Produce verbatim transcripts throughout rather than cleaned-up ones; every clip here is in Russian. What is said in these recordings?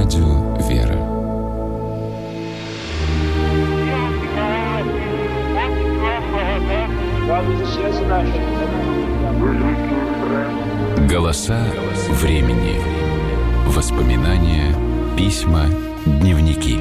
радио «Вера». Голоса времени. Воспоминания, письма, дневники.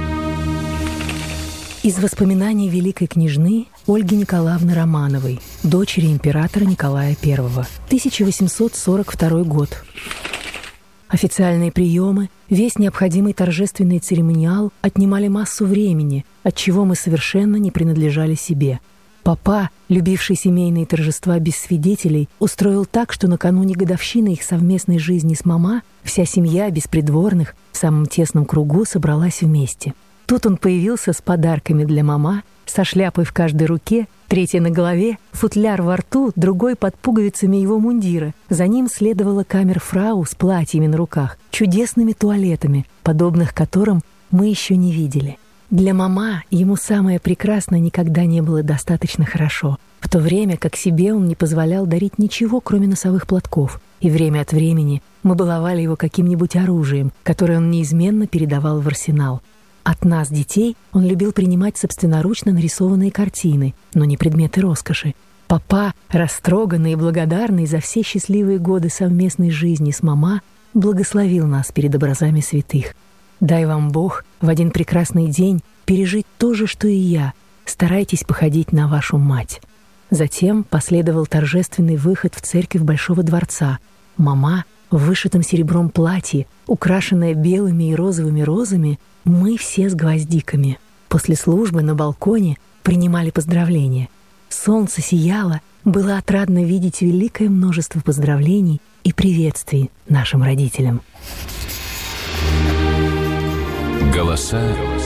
Из воспоминаний великой княжны Ольги Николаевны Романовой, дочери императора Николая Первого, тысяча восемьсот сорок второй год. Официальные приемы, весь необходимый торжественный церемониал отнимали массу времени, отчего мы совершенно не принадлежали себе. Папа, любивший семейные торжества без свидетелей, устроил так, что накануне годовщины их совместной жизни с мама вся семья без придворных в самом тесном кругу собралась вместе. Тут он появился с подарками для мама, со шляпой в каждой руке, третья на голове, футляр во рту, другой под пуговицами его мундира. За ним следовала камерфрау с платьями на руках, чудесными туалетами, подобных которым мы еще не видели. Для мама ему самое прекрасное никогда не было достаточно хорошо, в то время как себе он не позволял дарить ничего, кроме носовых платков, и время от времени мы баловали его каким-нибудь оружием, которое он неизменно передавал в арсенал. От нас, детей, он любил принимать собственноручно нарисованные картины, но не предметы роскоши. Папа, растроганный и благодарный за все счастливые годы совместной жизни с мама, благословил нас перед образами святых. Дай вам Бог в один прекрасный день пережить то же, что и я. Старайтесь походить на вашу мать. Затем последовал торжественный выход в церковь Большого дворца. Мама в вышитом серебром платье, украшенная белыми и розовыми розами, мы все с гвоздиками. После службы на балконе принимали поздравления. Солнце сияло, было отрадно видеть великое множество поздравлений и приветствий нашим родителям. Голоса